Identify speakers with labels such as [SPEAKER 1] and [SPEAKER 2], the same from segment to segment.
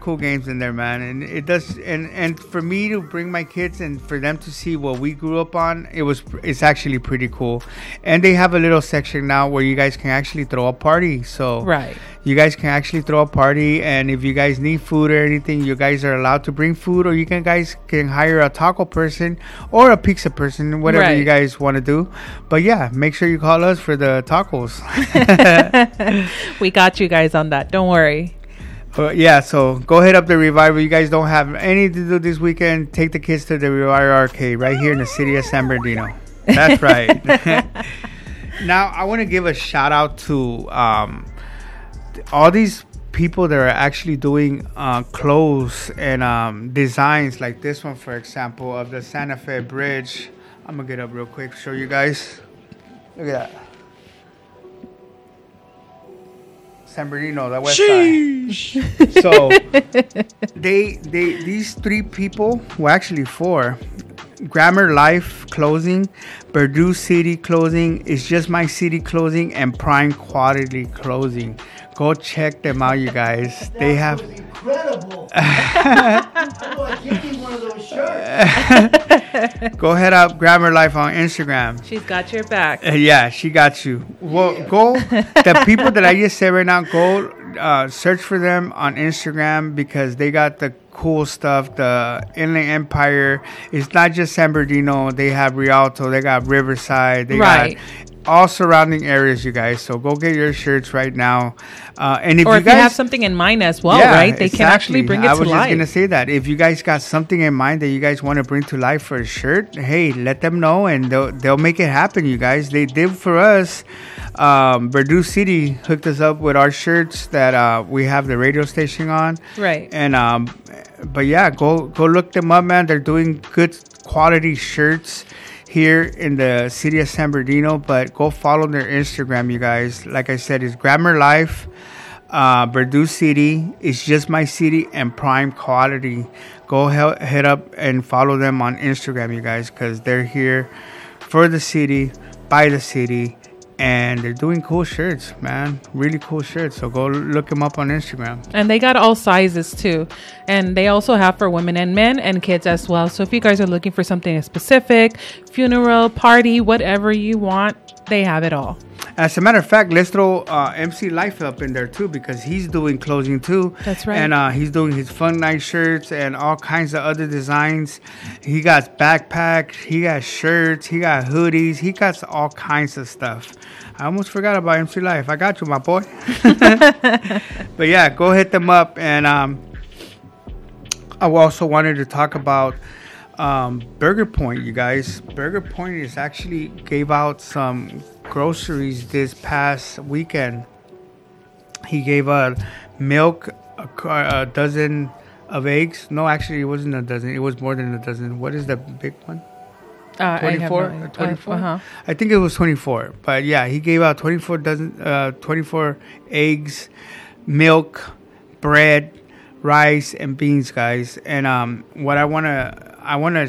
[SPEAKER 1] cool games in there, man. And it does, and for me to bring my kids and for them to see what we grew up on, it's actually pretty cool. And they have a little section now where you guys can actually throw a party. So
[SPEAKER 2] right.
[SPEAKER 1] You guys can actually throw a party, and if you guys need food or anything, you guys are allowed to bring food, or you guys can hire a taco person or a pizza person, whatever
[SPEAKER 2] right.
[SPEAKER 1] you guys want to do. But yeah, make sure you call us for the tacos.
[SPEAKER 2] We got you guys on that. Don't worry.
[SPEAKER 1] Yeah, so go hit up the Revival. You guys don't have anything to do this weekend, take the kids to the Revival Arcade right here in the city of San Bernardino. That's right. Now, I want to give a shout out to all these people that are actually doing clothes and designs like this one, for example, of the Santa Fe Bridge. I'm going to get up real quick, show you guys. Look at that. San Bernardino, the west side. So these three people, well, actually four, Grammar Life Clothing, Purdue City Clothing, It's Just My City Clothing, and Prime Quality Clothing. Go check them out, you guys. They have
[SPEAKER 3] incredible. I can't need one of those shirts.
[SPEAKER 1] Go head up Grammar Life on Instagram.
[SPEAKER 2] She's got your back.
[SPEAKER 1] Yeah, she got you. Well, go. The people that I just said right now, go search for them on Instagram because they got the cool stuff. The Inland Empire. It's not just San Bernardino. They have Rialto. They got Riverside. They got all surrounding areas, you guys. So go get your shirts right now. And if you
[SPEAKER 2] have something in mind as well, right? They can actually bring it to life. I was just going to
[SPEAKER 1] say that. If you guys got something in mind that you guys want to bring to life for a shirt, hey, let them know and they'll make it happen, you guys. They did for us. Purdue City hooked us up with our shirts that we have the radio station on.
[SPEAKER 2] Right.
[SPEAKER 1] And but yeah, go look them up, man. They're doing good quality shirts here in the city of San Bernardino, but go follow their Instagram, you guys. Like I said, it's Grammar Life, Purdue City, It's Just My City, and Prime Quality. Go head up and follow them on Instagram, you guys, because they're here for the city, by the city, and they're doing cool shirts, man. Really cool shirts. So go look them up on Instagram.
[SPEAKER 2] And they got all sizes too. And they also have for women and men and kids as well. So if you guys are looking for something specific, funeral, party, whatever you want, they have it all.
[SPEAKER 1] As a matter of fact, let's throw MC Life up in there too, because he's doing clothing too.
[SPEAKER 2] That's right.
[SPEAKER 1] And he's doing his fun night shirts and all kinds of other designs. He got backpacks, he got shirts, he got hoodies, he got all kinds of stuff. I almost forgot about MC Life. I got you, my boy. But yeah, go hit them up. And I also wanted to talk about Burger Point, you guys. Burger Point is actually gave out some groceries this past weekend. He gave milk, a dozen of eggs. No, actually, it wasn't a dozen. It was more than a dozen. What is the big one? 24? 24? I think it was 24. But yeah, he gave out 24 eggs, milk, bread, rice, and beans, guys. And what I want to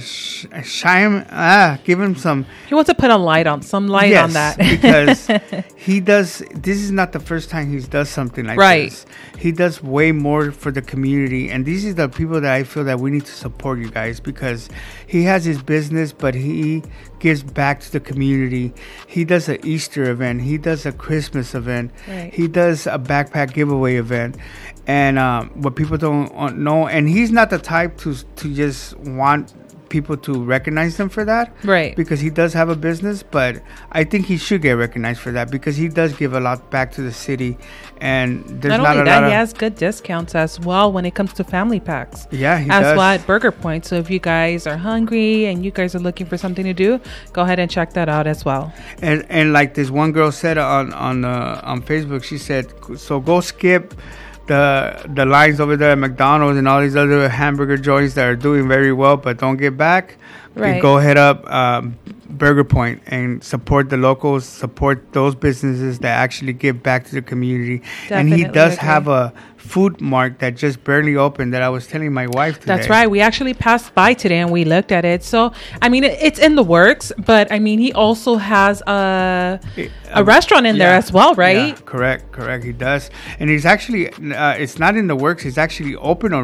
[SPEAKER 1] shine, give him some.
[SPEAKER 2] He wants to put some light on that.
[SPEAKER 1] Because he does. This is not the first time he does something like this. He does way more for the community, and these are the people that I feel that we need to support, you guys, because he has his business, but he gives back to the community. He does an Easter event. He does a Christmas event.
[SPEAKER 2] Right.
[SPEAKER 1] He does a backpack giveaway event. And what people don't know, and he's not the type to just want people to recognize him for that,
[SPEAKER 2] right?
[SPEAKER 1] Because he does have a business, but I think he should get recognized for that because he does give a lot back to the city, and there's not
[SPEAKER 2] only
[SPEAKER 1] a lot
[SPEAKER 2] that,
[SPEAKER 1] of,
[SPEAKER 2] he has good discounts as well when it comes to family packs.
[SPEAKER 1] Yeah, he
[SPEAKER 2] does.
[SPEAKER 1] As
[SPEAKER 2] well at Burger Point. So if you guys are hungry and you guys are looking for something to do, go ahead and check that out as well.
[SPEAKER 1] And like this one girl said on Facebook, she said, so go skip the lines over there at McDonald's and all these other hamburger joints that are doing very well but don't get back.
[SPEAKER 2] Right.
[SPEAKER 1] Go head up Burger Point and support the locals, support those businesses that actually give back to the community.
[SPEAKER 2] Definitely,
[SPEAKER 1] and he does have a food mart that just barely opened that I was telling my wife today.
[SPEAKER 2] That's right. We actually passed by today and we looked at it. So, I mean, it's in the works, but I mean, he also has a restaurant in there as well, right?
[SPEAKER 1] Yeah, correct. He does. And he's actually, it's not in the works. He's actually open